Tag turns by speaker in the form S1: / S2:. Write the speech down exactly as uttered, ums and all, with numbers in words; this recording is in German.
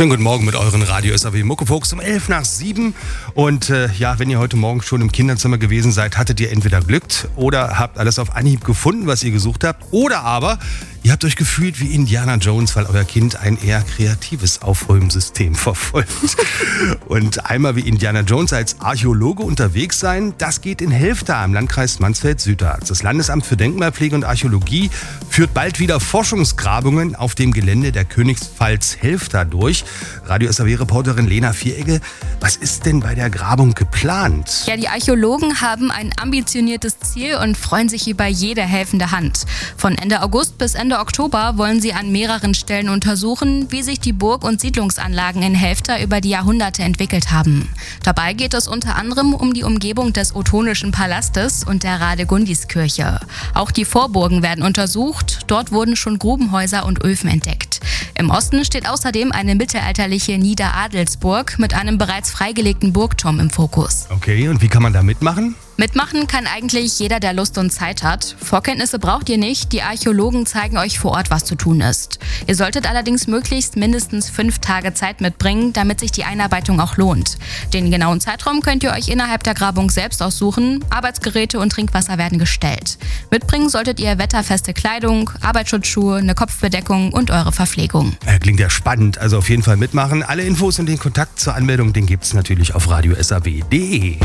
S1: Schönen guten Morgen mit euren Radio S A W Muckefuchs um elf nach sieben. Und äh, ja, wenn ihr heute Morgen schon im Kinderzimmer gewesen seid, hattet ihr entweder Glück oder habt alles auf Anhieb gefunden, was ihr gesucht habt. Oder aber ihr habt euch gefühlt wie Indiana Jones, weil euer Kind ein eher kreatives Aufräumsystem verfolgt. Und einmal wie Indiana Jones als Archäologe unterwegs sein, das geht in Helfta im Landkreis Mansfeld-Südharz. Das Landesamt für Denkmalpflege und Archäologie führt bald wieder Forschungsgrabungen auf dem Gelände der Königspfalz Helfta durch. Radio S A W-Reporterin Lena Vieregge, was ist denn bei der Grabung geplant?
S2: Ja, die Archäologen haben ein ambitioniertes Ziel und freuen sich über jede helfende Hand. Von Ende August bis Ende Oktober wollen sie an mehreren Stellen untersuchen, wie sich die Burg- und Siedlungsanlagen in Helfta über die Jahrhunderte entwickelt haben. Dabei geht es unter anderem um die Umgebung des Ottonischen Palastes und der Radegundiskirche. Auch die Vorburgen werden untersucht. Dort wurden schon Grubenhäuser und Öfen entdeckt. Im Osten steht außerdem eine mittelalterliche Niederadelsburg mit einem bereits freigelegten Burgturm im Fokus.
S1: Okay, und wie kann man da mitmachen?
S2: Mitmachen kann eigentlich jeder, der Lust und Zeit hat. Vorkenntnisse braucht ihr nicht, die Archäologen zeigen euch vor Ort, was zu tun ist. Ihr solltet allerdings möglichst mindestens fünf Tage Zeit mitbringen, damit sich die Einarbeitung auch lohnt. Den genauen Zeitraum könnt ihr euch innerhalb der Grabung selbst aussuchen. Arbeitsgeräte und Trinkwasser werden gestellt. Mitbringen solltet ihr wetterfeste Kleidung, Arbeitsschutzschuhe, eine Kopfbedeckung und eure Verpflegung.
S1: Ja, klingt ja spannend, also auf jeden Fall mitmachen. Alle Infos und den Kontakt zur Anmeldung, den gibt's natürlich auf radio s a w punkt d e.